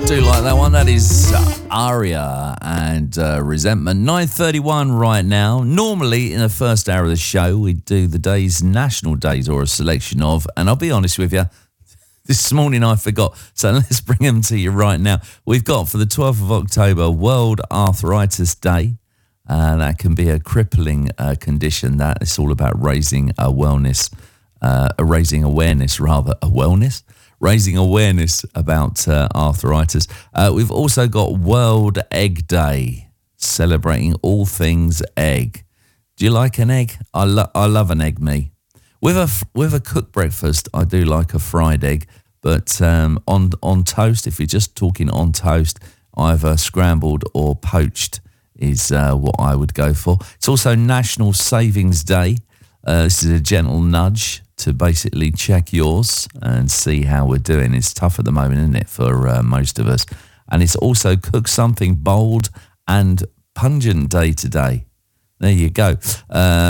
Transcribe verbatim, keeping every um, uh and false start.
Do like that one. That is Aria and uh, Resentment. nine thirty-one right now. Normally in the first hour of the show we do the day's national days, or a selection of, and I'll be honest with you, this morning I forgot, so let's bring them to you right now. We've got for the twelfth of October World Arthritis Day. Uh, that can be a crippling uh, condition. That it's all about raising a wellness, uh, raising awareness rather, a wellness? Raising awareness about uh, arthritis. Uh, we've also got World Egg Day, celebrating all things egg. Do you like an egg? I, lo- I love an egg, me. With a, with a cooked breakfast, I do like a fried egg, but um, on, on toast, if you're just talking on toast, either scrambled or poached is uh, what I would go for. It's also National Savings Day. Uh, this is a gentle nudge to basically check yours and see how we're doing. It's tough at the moment, isn't it, for uh, most of us? And it's also Cook Something Bold and Pungent Day today. There you go. Uh,